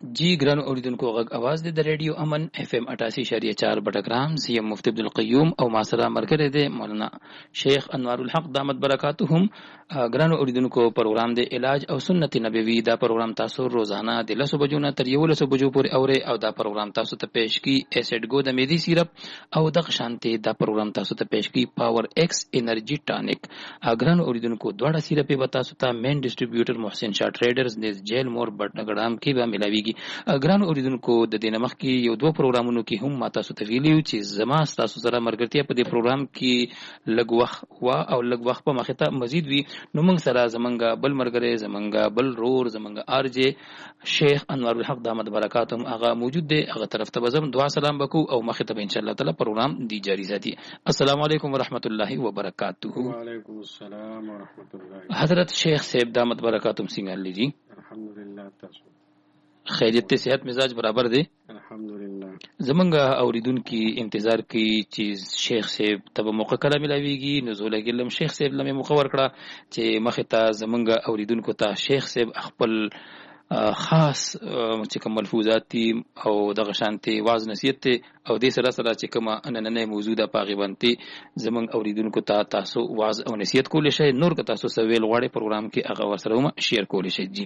जी ګرانو اوریدونکو غږ اواز د رادیو امن اف ام 88.4 بټګرام سیم مفتی عبد القیوم او ما سره مرګره دی مولانا شیخ انوار الحق دامت برکاتهم. ګرانو اوریدونکو پروګرام د علاج او سنت نبوي دا پروګرام تاسو روزانه د 10 بجو نه تر 11 بجو پورې اوري او دا پروګرام تاسو ته پېښ کی اسید ګو د میدی سیرپ او د شانتي دا پروګرام تاسو ته پېښ کی پاور ایکس انرژي ټانیک. ګرانو اوریدونکو دواړه سیرپ به تاسو ته مین ډسټریبیوټر محسن شاه ټریډرز د جیل مور بټګرام کې به ملاويږي. ګرانو اوریدونکو د دې نمخ کې یو دوه پروګرامونو کې هم ما تاسو ته ویلیو چې زما تاسو سره مرګرتیا په دې پروګرام کې لږ وخت او لږ وخت په مخه ته مزید وي. نو موږ سره زمونږ بل مرګره زمونږ بل رور زمونږ ارجه شیخ انوار الحق دامت برکاتهم هغه موجود دی. هغه طرف ته بزم دعا سلام وکړو او مخه ته ان شاء الله تعالی پروګرام دی جاری ساتي. السلام علیکم ورحمت الله وبرکاتہ. وعلیکم السلام ورحمت الله. حضرت شیخ صاحب دامت برکاتهم څنګه علی جی؟ الحمدلله. تاسو خیریت ته صحت مزاج برابر دی؟ الحمدلله. زمونږ اوریدونکو انتظار کوي چې شیخ صاحب ته موقع کله ملاويږي. نزول ګلم شیخ صاحب لمه موقع ورکړه چې مخه ته زمونږ اوریدونکو ته شیخ صاحب خپل خاص چې کوم ملفوظات او دغه شانتي واز نصیحت او دې سره سره چې کومه نننې موجوده پاغيبنتي زمونږ اوریدونکو ته تاسو واز او نصیحت کول شي. نور که تاسو سویل غواړي پروګرام کې هغه ورسره شیر کول شي. جی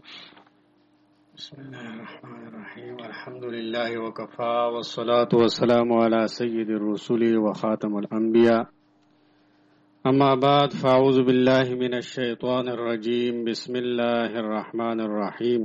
بسم الله الرحمن الرحيم. الحمد لله وكفى والصلاة والسلام على سيد الرسل وخاتم الأنبياء. أما بعد فأعوذ بالله من الشيطان الرجيم. بسم الله الرحمن الرحيم.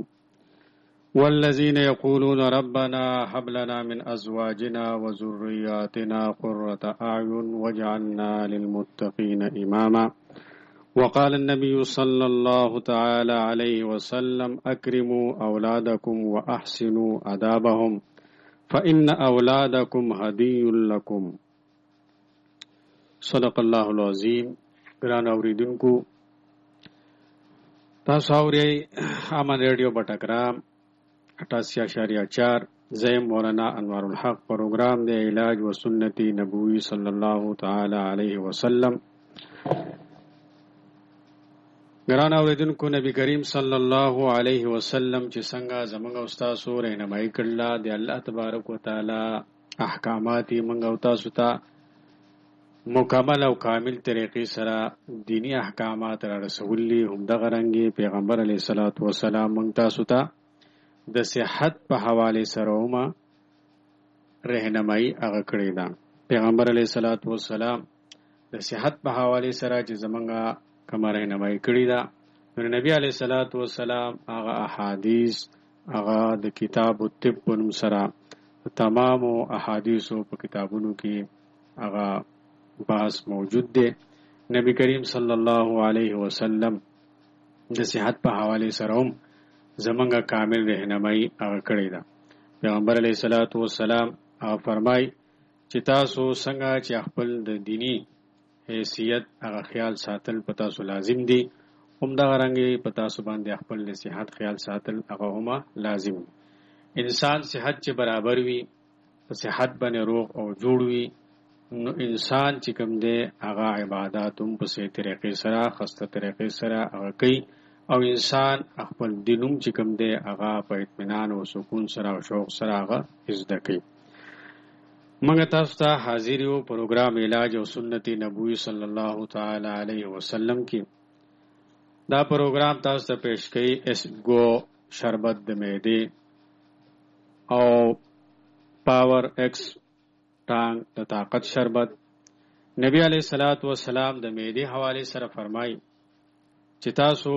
والذين يقولون ربنا هب لنا من أزواجنا وذرياتنا قرة أعين واجعلنا للمتقين إماما. وقال النبي صلى الله تعالى عليه وسلم أكرموا أولادكم وأحسنوا أدابهم فإن أولادكم هدي لكم. صدق الله العظيم. ګران اوریدونکو تاسو اورئ امن ریډیو بټګرام 88.4 زیم مولانا انوار الحق پروګرام د علاج و سنت نبوي صلی الله تعالی علیه وسلم. ګران اوریدونکو نبی کریم صلی الله علیه وسلم چې څنګه زموږ استاد سو رهنمایي کړل د الله تبارک وتعالى احکامات موږ او تاسو ته مکمل او کامل طریقې سره دینی احکامات را رسولي. هم دغه رنګي پیغمبر علیه الصلاۃ والسلام موږ تاسو ته د صحت په حواله سره هم رهنمایي هغه کړی دا. پیغمبر علیه الصلاۃ والسلام د صحت په حواله سره چې زمونږه کمر رهنمایي کړی دا. نبی علیہ الصلوۃ والسلام هغه احادیث هغه د کتاب الطب په نوم سره تمام احادیثو په کتابونو کې هغه بحث موجود دی. نبی کریم صلی الله علیه وسلم د صحت په حواله سره هم زمونږه کامل رهنمایي هغه کړی دا. پیغمبر علیہ الصلوۃ والسلام هغه فرمای چې تاسو څنګه چې خپل د دینی حیثیت هغه خیال ساتل پتا سو لازم دی، هم دا رنګي پتا سو باندې خپل صحت خیال ساتل هغه هم لازم. انسان صحت چې برابر وي، صحت باندې روغ او جوړ وي، نو انسان چې کوم دی هغه عبادت هم په صحیح طریقې سره خاصه طریقې سره هغه کوي، او انسان خپل دینوم چې کوم دی هغه په اطمینان او سکون سره او شوق سره هغه زده کوي. منګ تاسو ته حاضر یو پروګرام علاج او سنت نبوي صلی الله تعالی علیه وسلم کې. دا پروګرام تاسو ته پیش کړي اس گو شربت د معدې او پاور ایکس ټانګ د طاقت شربت. نبی علیہ الصلوۃ والسلام د معدې حواله سره فرمایي چې تاسو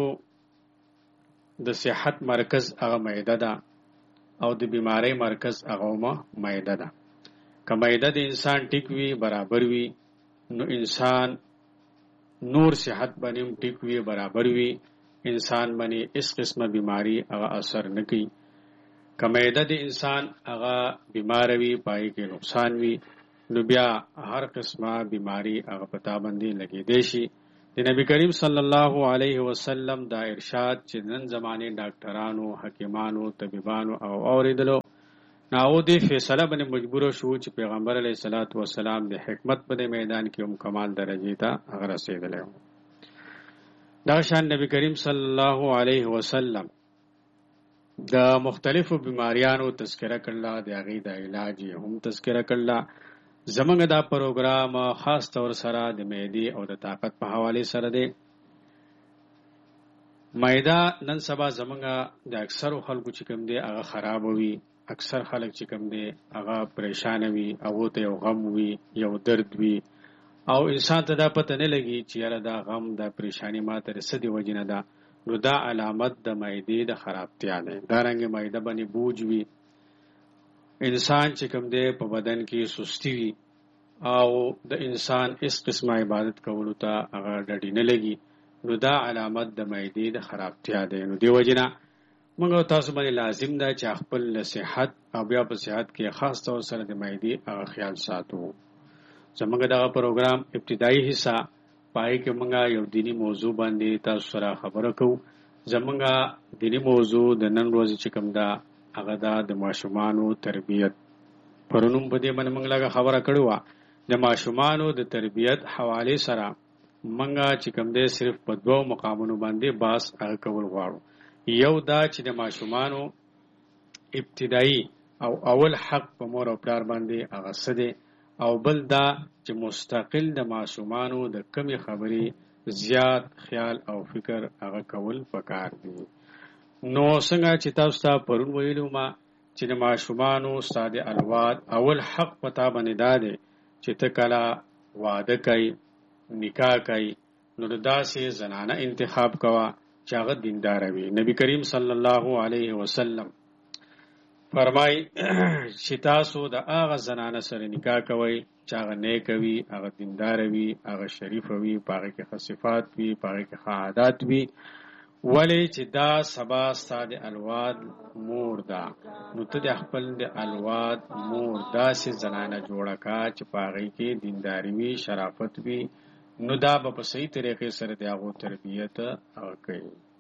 د صحت مرکز هغه معده ده او د بیماری مرکز هغه معده ده. که معده د انسان ټیک وي برابر وي، نو انسان نور صحت باندې ټیک وي برابر وي، انسان باندې اس قسمه بیماری هغه اثر نه کوي. که معده د انسان هغه بیمار وي، پای کې نقصان وي، نو بیا هر قسمه بیماری هغه پتا باندې لګیدې شي. د نبی کریم صلی الله علیه وسلم دا ارشاد چې نن زمانه ډاکټرانو، حکیمانو، طبيبانو او اوریدلو ناو دی فیصله باندې مجبور شو چې پیغمبر علیه الصلاۃ والسلام د حکمت په میدان کې هم کمال درجه ته هغه رسیدلی. دا شان نبی کریم صلی الله علیه وسلم د مختلفو بیماریانو تذکره کړل، د هغې د علاج هم تذکره کړل. زمونږ دا پروګرام خاص طور سره د معدې او د طاقت په حواله سره دی. معده نن سبا زمونږ د اکثرو خلکو چې کوم دی هغه خراب وي. اکثر خلک چې کوم دی هغه پریشان وي، هغه ته یو غم وي، یو درد وي، او انسان ته دا پته نه لګي چې یاره دا غم دا پریشانی ماته څه دی وجې نه ده. نو دا علامت د معدې د خرابتیا دی. دارنګه معده باندې بوج وي، انسان چې کوم دی په بدن کې سستی وي، او د انسان اس قسمه عبادت کولو ته هغه ډډې نه لګي، نو دا علامت د معدې د خرابتیا دی. نو دی وجې نه موږ تاسو باندې لازم ده چې خپل صحت او بیا په صحت کې خاص طور سره د معدې هغه خیال ساتو. زموږ دغه پروګرام ابتدایي حصہ پای کې موږ یو دینی موضوع باندې تاسو سره خبرو کوو. زموږ دینی موضوع د نن ورځې چې کوم ده هغه ده د ماشومانو تربیت. پرونم په دې باندې موږ لږه خبره کړې وه. د ماشومانو د تربیت حواله سره موږ چې کوم دی صرف په دوه مقامونو باندې باس هغه کول غواړو. یو دا چې د ماشومانو ابتدایي او اول حق په مور او پلار باندې هغه څه دی، او بل دا چې مستقل د ماشومانو د کمی خبرې زیات خیال او فکر هغه کول پکار دي. نو څنګه چې تاسو ته پرون ویلو ما چې د ماشومانو ساده الواد اول حق پتا باندې دا دی چې ته کله واده کوي، نکاح کوي، نو داسې زنانه انتخاب کوا چې هغه دیندار وي. نبی کریم صلی الله علیه وسلم فرمای چې تاسو د هغه زنانه سره نکاح کوئ چې هغه نیک وي، هغه دیندار وي، هغه شریف وي، پاره کې ښه صفات وي، پاره کې ښه عادات وي. ولی چې دا سبا ستا د الواد مور ده، نو ته د خپل د الواد مور داسې زنانه جوړه کا چې پاره کې دینداری وي، شرافت وي، نو دا به په صحیح طریقې سره د هغو تربیت کوي.